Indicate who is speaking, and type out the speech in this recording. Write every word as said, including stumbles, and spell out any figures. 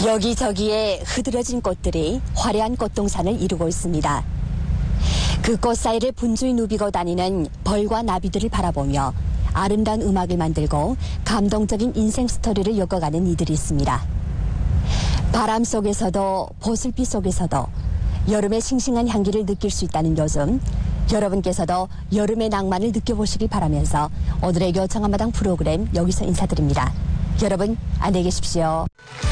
Speaker 1: 여기저기에 흐드러진 꽃들이 화려한 꽃동산을 이루고 있습니다. 그 꽃 사이를 분주히 누비고 다니는 벌과 나비들을 바라보며 아름다운 음악을 만들고 감동적인 인생 스토리를 엮어가는 이들이 있습니다. 바람 속에서도 보슬빛 속에서도 여름의 싱싱한 향기를 느낄 수 있다는 요즘, 여러분께서도 여름의 낭만을 느껴보시길 바라면서 오늘의 교창한마당 프로그램 여기서 인사드립니다. 여러분 안녕히 계십시오.